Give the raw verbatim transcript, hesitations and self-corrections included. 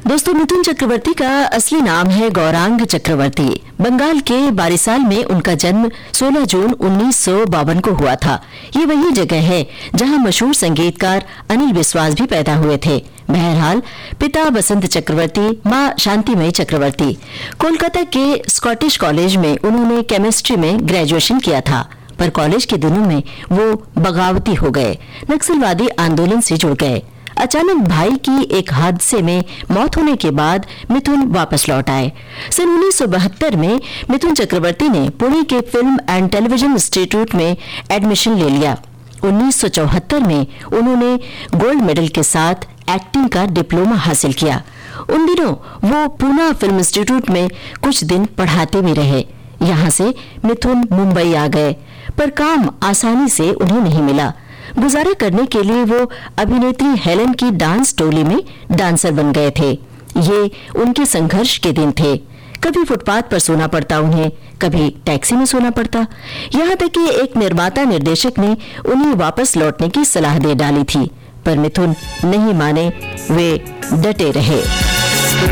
दोस्तों, मिथुन चक्रवर्ती का असली नाम है गौरांग चक्रवर्ती। बंगाल के बारिसाल में उनका जन्म सोलह जून उन्नीस सौ बावन को हुआ था। ये वही जगह है जहां मशहूर संगीतकार अनिल विश्वास भी पैदा हुए थे। बहरहाल, पिता बसंत चक्रवर्ती, मां शांतिमयी चक्रवर्ती। कोलकाता के स्कॉटिश कॉलेज में उन्होंने केमिस्ट्री में ग्रेजुएशन किया था, पर कॉलेज के दिनों में वो बगावती हो गए, नक्सलवादी आंदोलन से जुड़ गए। अचानक भाई की एक हादसे में मौत होने के बाद मिथुन वापस लौट आए। सन उन्नीस सौ बहत्तर में मिथुन चक्रवर्ती ने पुणे के फिल्म एंड टेलीविजन इंस्टीट्यूट में एडमिशन ले लिया। उन्नीस सौ चौहत्तर में उन्होंने गोल्ड मेडल के साथ एक्टिंग का डिप्लोमा हासिल किया। उन दिनों वो पूना फिल्म इंस्टीट्यूट में कुछ दिन पढ़ाते भी रहे। यहाँ से मिथुन मुंबई आ गए, पर काम आसानी से उन्हें नहीं मिला। गुजारा करने के लिए वो अभिनेत्री हेलन की डांस टोली में डांसर बन गए थे। ये उनके संघर्ष के दिन थे। कभी फुटपाथ पर सोना पड़ता उन्हें, कभी टैक्सी में सोना पड़ता। यहाँ तक कि एक निर्माता निर्देशक ने उन्हें वापस लौटने की सलाह दे डाली थी, पर मिथुन नहीं माने, वे डटे रहे।